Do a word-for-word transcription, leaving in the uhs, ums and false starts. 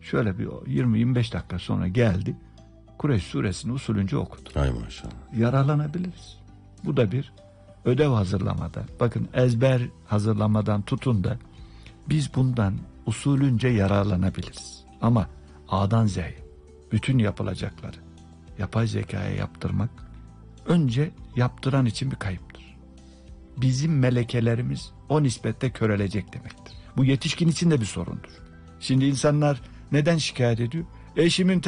Şöyle bir yirmi yirmi beş dakika sonra geldi. Kureyş suresini usulünce okudu. Ay maşallah. Yararlanabiliriz. Bu da bir ödev hazırlamada. Bakın ezber hazırlamadan tutun da biz bundan usulünce yararlanabiliriz. Ama A'dan Z'ye bütün yapılacakları yapay zekaya yaptırmak önce yaptıran için bir kayıptır. Bizim melekelerimiz o nispette körelecek demektir. Bu yetişkin için de bir sorundur. Şimdi insanlar neden şikayet ediyor? Eşimin